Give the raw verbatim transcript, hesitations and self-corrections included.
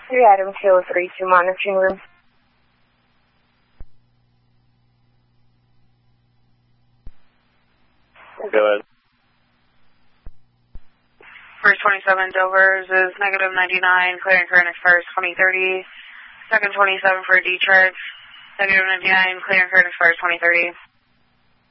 three Adam Kilo three two monitoring room. Go ahead. First twenty-seven Dover's is negative ninety-nine, clearing current expires twenty thirty. Second twenty-seven for Detroit, negative ninety-nine, clearing current expires twenty thirty.